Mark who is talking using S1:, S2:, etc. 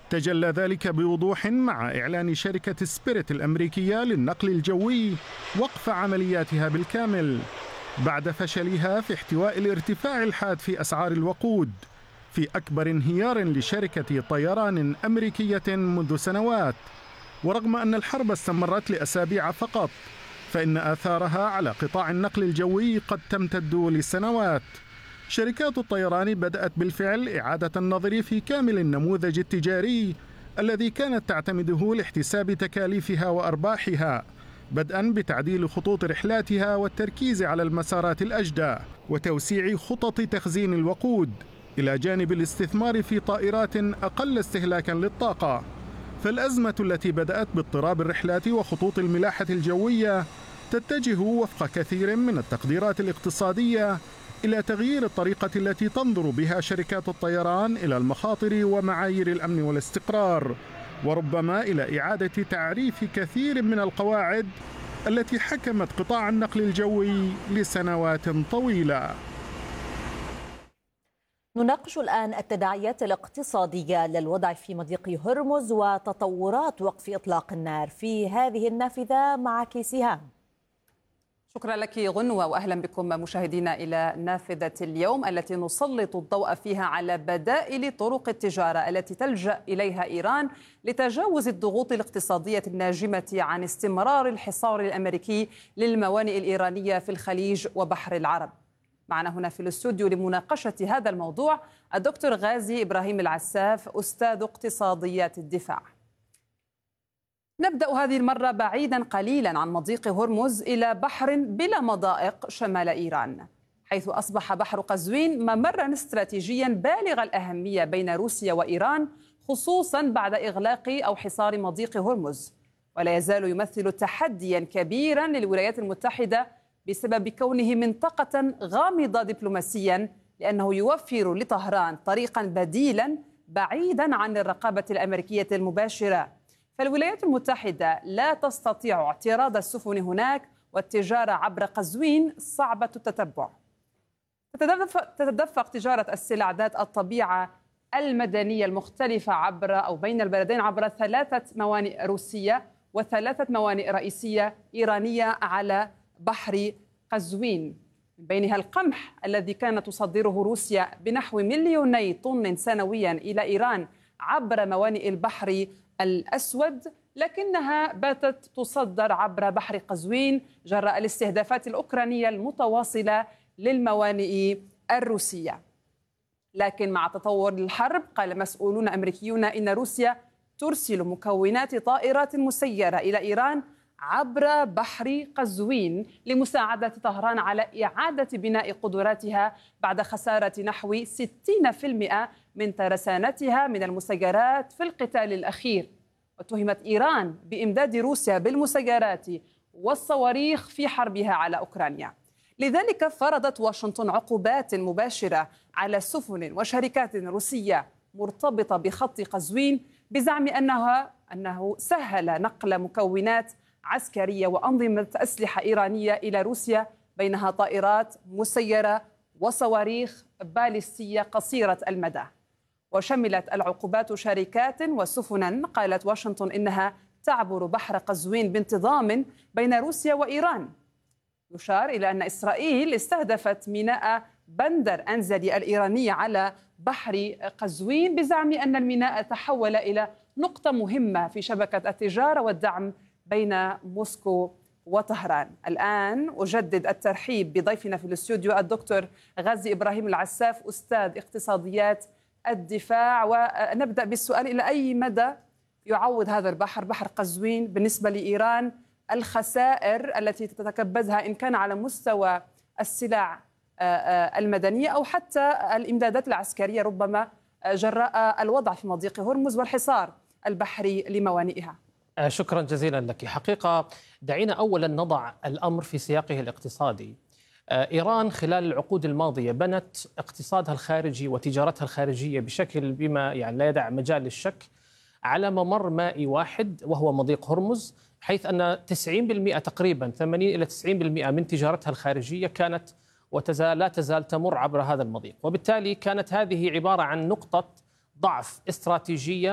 S1: تجلى ذلك بوضوح مع إعلان شركة سبيريت الأمريكية للنقل الجوي وقف عملياتها بالكامل بعد فشلها في احتواء الارتفاع الحاد في أسعار الوقود، في أكبر انهيار لشركة طيران أمريكية منذ سنوات. ورغم أن الحرب استمرت لأسابيع فقط، فإن آثارها على قطاع النقل الجوي قد تمتد لسنوات. شركات الطيران بدأت بالفعل إعادة النظر في كامل النموذج التجاري الذي كانت تعتمده لاحتساب تكاليفها وأرباحها، بدءا بتعديل خطوط رحلاتها والتركيز على المسارات الأجدى وتوسيع خطط تخزين الوقود، إلى جانب الاستثمار في طائرات أقل استهلاكا للطاقة. فالأزمة التي بدأت باضطراب الرحلات وخطوط الملاحة الجوية تتجه وفق كثير من التقديرات الاقتصادية إلى تغيير الطريقة التي تنظر بها شركات الطيران إلى المخاطر ومعايير الأمن والاستقرار، وربما إلى إعادة تعريف كثير من القواعد التي حكمت قطاع النقل الجوي لسنوات طويلة.
S2: نناقش الآن التداعيات الاقتصادية للوضع في مضيق هرمز وتطورات وقف إطلاق النار في هذه النافذة. معك سهام.
S3: شكرا لك غنوة، وأهلا بكم مشاهدينا إلى نافذة اليوم التي نسلط الضوء فيها على بدائل طرق التجارة التي تلجأ إليها إيران لتجاوز الضغوط الاقتصادية الناجمة عن استمرار الحصار الأمريكي للموانئ الإيرانية في الخليج وبحر العرب. معنا هنا في الاستوديو لمناقشة هذا الموضوع الدكتور غازي إبراهيم العساف، أستاذ اقتصاديات الدفاع. نبدأ هذه المرة بعيدا قليلا عن مضيق هرمز إلى بحر بلا مضائق شمال إيران، حيث أصبح بحر قزوين ممرا استراتيجيا بالغ الأهمية بين روسيا وإيران، خصوصا بعد إغلاق أو حصار مضيق هرمز. ولا يزال يمثل تحديا كبيرا للولايات المتحدة بسبب كونه منطقة غامضة دبلوماسيا، لأنه يوفر لطهران طريقا بديلا بعيدا عن الرقابة الأمريكية المباشرة. فالولايات المتحدة لا تستطيع اعتراض السفن هناك، والتجارة عبر قزوين صعبة التتبع. تتدفق تجارة السلع ذات الطبيعة المدنية المختلفة عبر أو بين البلدين عبر 3 موانئ روسية و3 موانئ رئيسية إيرانية على بحر قزوين، من بينها القمح الذي كانت تصدره روسيا بنحو 2,000,000 طن سنويا إلى إيران عبر موانئ البحر الأسود، لكنها باتت تصدر عبر بحر قزوين جراء الاستهدافات الأوكرانية المتواصلة للموانئ الروسية. لكن مع تطور الحرب قال مسؤولون أمريكيون إن روسيا ترسل مكونات طائرات مسيرة إلى إيران عبر بحر قزوين لمساعدة طهران على إعادة بناء قدراتها بعد خسارة نحو 60% من ترسانتها من المسيرات في القتال الأخير. واتهمت إيران بإمداد روسيا بالمسيرات والصواريخ في حربها على أوكرانيا. لذلك فرضت واشنطن عقوبات مباشرة على سفن وشركات روسية مرتبطة بخط قزوين بزعم أنه سهل نقل مكونات عسكرية وأنظمة أسلحة إيرانية إلى روسيا، بينها طائرات مسيرة وصواريخ باليستية قصيرة المدى. وشملت العقوبات شركات وسفنا قالت واشنطن إنها تعبر بحر قزوين بانتظام بين روسيا وإيران. يشار إلى أن إسرائيل استهدفت ميناء بندر أنزلي الإيراني على بحر قزوين بزعم أن الميناء تحول إلى نقطة مهمة في شبكة التجارة والدعم بين موسكو وطهران. الآن أجدد الترحيب بضيفنا في الاستوديو الدكتور غازي إبراهيم العساف، أستاذ اقتصاديات الدفاع. ونبدأ بالسؤال: إلى أي مدى يعوض هذا البحر، بحر قزوين، بالنسبة لإيران الخسائر التي تتكبدها إن كان على مستوى السلع المدنية أو حتى الإمدادات العسكرية ربما جراء الوضع في مضيق هرمز والحصار البحري لموانئها؟
S4: شكرا جزيلا لك. حقيقة دعينا أولا نضع الأمر في سياقه الاقتصادي. إيران خلال العقود الماضية بنت اقتصادها الخارجي وتجارتها الخارجية بشكل بما لا يدع مجال للشك على ممر مائي واحد وهو مضيق هرمز، حيث أن 90% تقريبا 80 إلى 90% من تجارتها الخارجية كانت لا تزال تمر عبر هذا المضيق، وبالتالي كانت هذه عبارة عن نقطة ضعف استراتيجية